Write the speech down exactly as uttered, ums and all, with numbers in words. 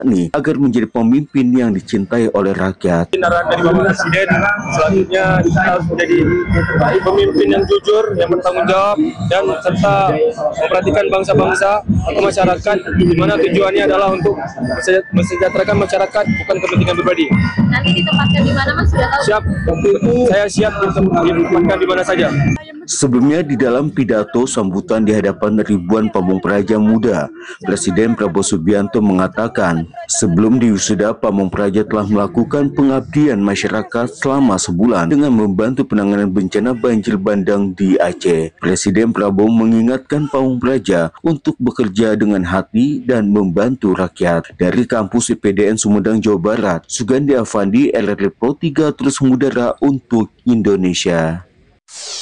nih agar menjadi pemimpin yang dicintai oleh rakyat. Arahan dari Bapak Presiden selanjutnya kita harus menjadi pemimpin yang jujur, yang bertanggung jawab, dan serta memperhatikan bangsa-bangsa atau masyarakat, di mana tujuannya adalah untuk mensejahterakan masyarakat, bukan kepentingan pribadi. Nanti ditempatkan di mana, Mas? Sudah tahu? Siap, saya siap untuk ditempatkan di mana saja. Sebelumnya di dalam pidato sambutan di hadapan ribuan pamung praja muda, Presiden Prabowo Subianto mengatakan, sebelum diwisuda pamung praja telah melakukan pengabdian masyarakat selama sebulan dengan membantu penanganan bencana banjir bandang di Aceh. Presiden Prabowo mengingatkan pamung praja untuk bekerja dengan hati dan membantu rakyat. Dari kampus I P D N Sumedang, Jawa Barat, Sugandi Avandi, L R T Pro tiga terus mengudara untuk Indonesia.